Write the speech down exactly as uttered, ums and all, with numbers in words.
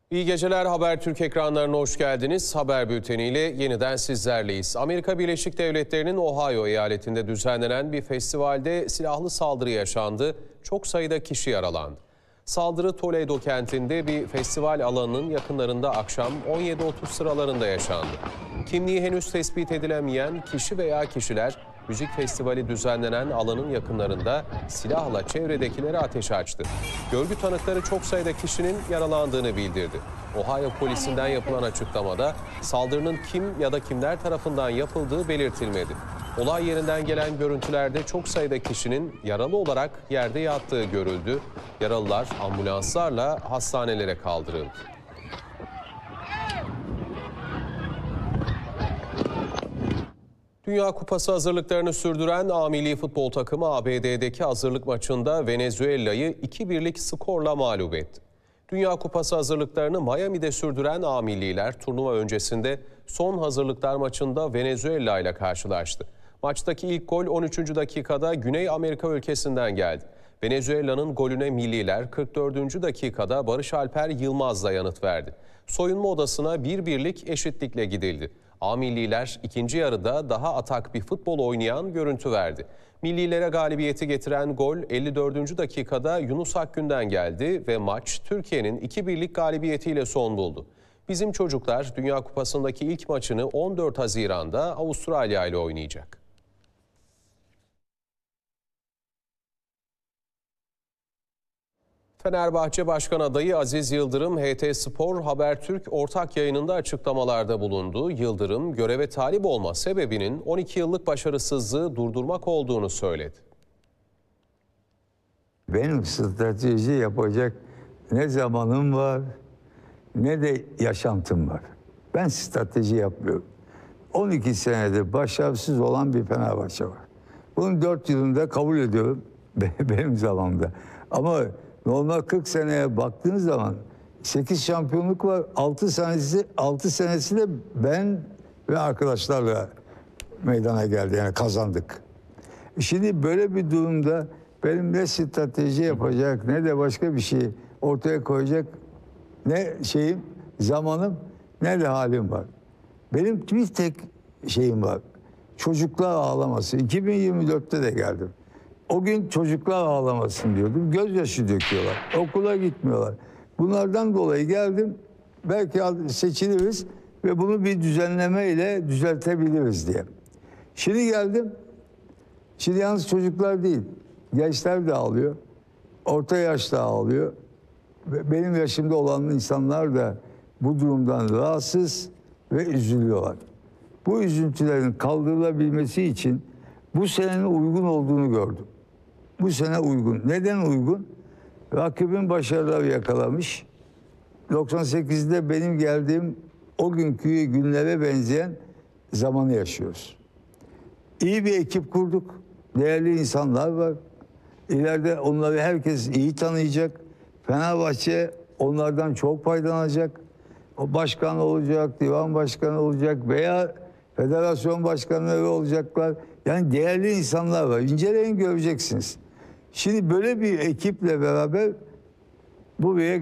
İyi geceler, Habertürk ekranlarına hoş geldiniz. Haber bülteniyle yeniden sizlerleyiz. Amerika Birleşik Devletleri'nin Ohio eyaletinde düzenlenen bir festivalde silahlı saldırı yaşandı. Çok sayıda kişi yaralandı. Saldırı Toledo kentinde bir festival alanının yakınlarında akşam on yedi otuz sıralarında yaşandı. Kimliği henüz tespit edilemeyen kişi veya kişiler müzik festivali düzenlenen alanın yakınlarında silahla çevredekilere ateş açtı. Görgü tanıkları çok sayıda kişinin yaralandığını bildirdi. Ohio polisinden yapılan açıklamada saldırının kim ya da kimler tarafından yapıldığı belirtilmedi. Olay yerinden gelen görüntülerde çok sayıda kişinin yaralı olarak yerde yattığı görüldü. Yaralılar ambulanslarla hastanelere kaldırıldı. Dünya Kupası hazırlıklarını sürdüren A Milli Futbol takımı A B D'deki hazırlık maçında Venezuela'yı iki birlik skorla mağlup etti. Dünya Kupası hazırlıklarını Miami'de sürdüren A Milliler turnuva öncesinde son hazırlıklar maçında Venezuela ile karşılaştı. Maçtaki ilk gol on üçüncü dakikada Güney Amerika ülkesinden geldi. Venezuela'nın golüne milliler kırk dördüncü dakikada Barış Alper Yılmaz'la yanıt verdi. Soyunma odasına bir birlik eşitlikle gidildi. A Milliler ikinci yarıda daha atak bir futbol oynayan görüntü verdi. Millilere galibiyeti getiren gol elli dördüncü dakikada Yunus Akgün'den geldi ve maç Türkiye'nin iki birlik galibiyetiyle son buldu. Bizim çocuklar Dünya Kupası'ndaki ilk maçını on dört Haziran'da Avustralya ile oynayacak. Fenerbahçe Başkan Adayı Aziz Yıldırım, H T Spor Habertürk ortak yayınında açıklamalarda bulundu. Yıldırım, göreve talip olma sebebinin on iki yıllık başarısızlığı durdurmak olduğunu söyledi. Benim strateji yapacak ne zamanım var ne de yaşantım var. Ben strateji yapmıyorum. on iki senedir başarısız olan bir Fenerbahçe var. Bunun dört yılında kabul ediyorum benim zamanımda. Ama normal kırk seneye baktığınız zaman sekiz şampiyonluk var. altı senesi altı senesi de ben ve arkadaşlarla meydana geldi. Yani kazandık. Şimdi böyle bir durumda benim ne strateji yapacak ne de başka bir şey ortaya koyacak ne şeyim, zamanım ne de halim var. Benim bir tek şeyim var. Çocuklar ağlaması. iki bin yirmi dörtte de geldim. O gün çocuklar ağlamasın diyordum. Gözyaşı döküyorlar. Okula gitmiyorlar. Bunlardan dolayı geldim. Belki seçiliriz ve bunu bir düzenleme ile düzeltebiliriz diye. Şimdi geldim. Şimdi yalnız çocuklar değil. Gençler de ağlıyor. Orta yaş da ağlıyor. Benim yaşımda olan insanlar da bu durumdan rahatsız ve üzülüyorlar. Bu üzüntülerin kaldırılabilmesi için bu senenin uygun olduğunu gördüm. Bu sene uygun. Neden uygun? Rakibin başarıları yakalamış. doksan sekizde benim geldiğim o günkü günlere benzeyen zamanı yaşıyoruz. İyi bir ekip kurduk. Değerli insanlar var. İleride onları herkes iyi tanıyacak. Fenerbahçe onlardan çok faydalanacak. O başkan olacak, divan başkanı olacak veya federasyon başkanları olacaklar. Yani değerli insanlar var. İnceleyin, göreceksiniz. Şimdi böyle bir ekiple beraber buraya